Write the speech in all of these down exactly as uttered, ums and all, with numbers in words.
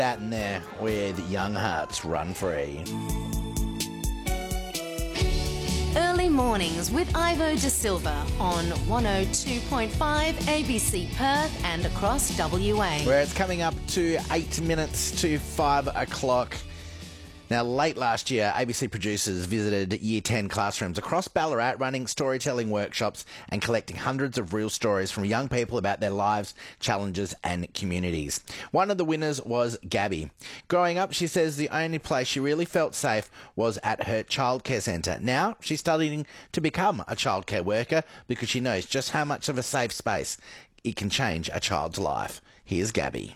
Out in there with Young Hearts Run Free. Early mornings with Ivo De Silva on one oh two point five A B C Perth and across W A. Where it's coming up to eight minutes to five o'clock. Now, late last year, A B C producers visited Year ten classrooms across Ballarat, running storytelling workshops and collecting hundreds of real stories from young people about their lives, challenges and communities. One of the winners was Gabby. Growing up, she says the only place she really felt safe was at her childcare centre. Now, she's studying to become a childcare worker because she knows just how much of a safe space it can change a child's life. Here's Gabby.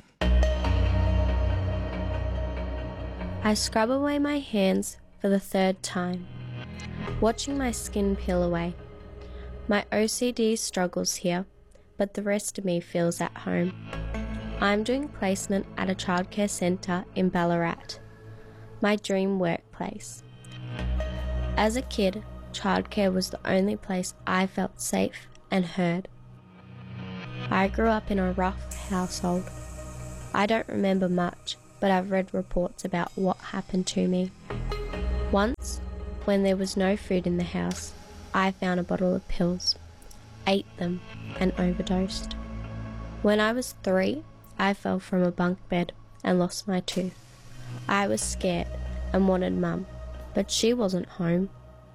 I scrub away my hands for the third time, watching my skin peel away. My O C D struggles here, but the rest of me feels at home. I'm doing placement at a childcare centre in Ballarat, my dream workplace. As a kid, childcare was the only place I felt safe and heard. I grew up in a rough household. I don't remember much, but I've read reports about what happened to me. Once, when there was no food in the house, I found a bottle of pills, ate them, and overdosed. When I was three, I fell from a bunk bed and lost my tooth. I was scared and wanted Mum, but she wasn't home.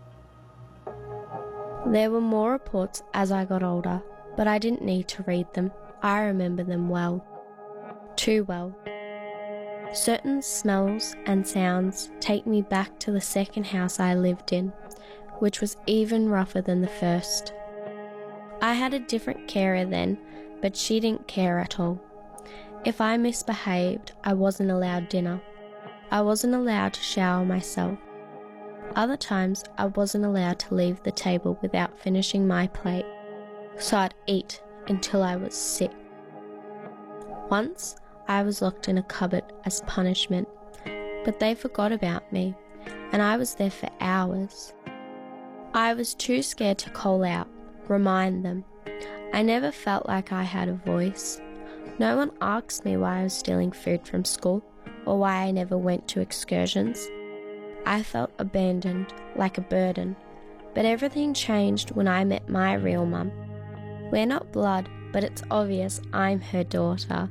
There were more reports as I got older, but I didn't need to read them. I remember them well. Too well. Certain smells and sounds take me back to the second house I lived in, which was even rougher than the first. I had a different carer then, but she didn't care at all. If I misbehaved, I wasn't allowed dinner. I wasn't allowed to shower myself. Other times, I wasn't allowed to leave the table without finishing my plate, so I'd eat until I was sick. Once, I was locked in a cupboard as punishment, but they forgot about me, and I was there for hours. I was too scared to call out, remind them. I never felt like I had a voice. No one asked me why I was stealing food from school, or why I never went to excursions. I felt abandoned, like a burden, but everything changed when I met my real mum. We're not blood, but it's obvious I'm her daughter.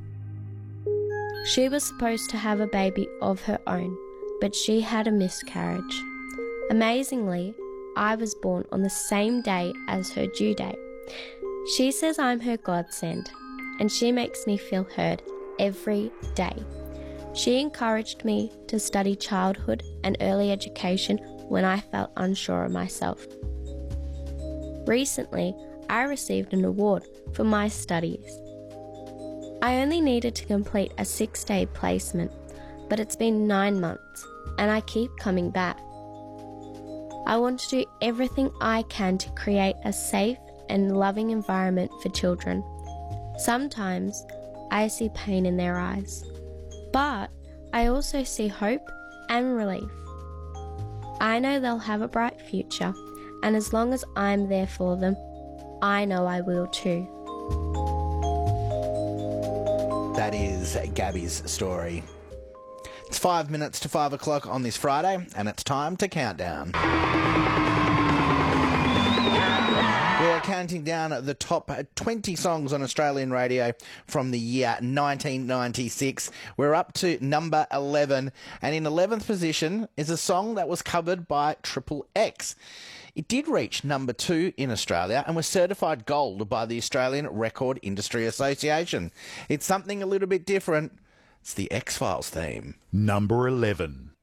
She was supposed to have a baby of her own, but she had a miscarriage. Amazingly, I was born on the same day as her due date. She says I'm her godsend, and she makes me feel heard every day. She encouraged me to study childhood and early education when I felt unsure of myself. Recently, I received an award for my studies. I only needed to complete a six-day placement, but it's been nine months, and I keep coming back. I want to do everything I can to create a safe and loving environment for children. Sometimes I see pain in their eyes, but I also see hope and relief. I know they'll have a bright future, and as long as I'm there for them, I know I will too. That is Gabby's story. It's five minutes to five o'clock on this Friday, and it's time to count down. We're counting down the top twenty songs on Australian radio from the year nineteen ninety-six. We're up to number eleven, and in eleventh position is a song that was covered by Triple X. It did reach number two in Australia and was certified gold by the Australian Record Industry Association. It's something a little bit different. It's the X-Files theme. Number eleven.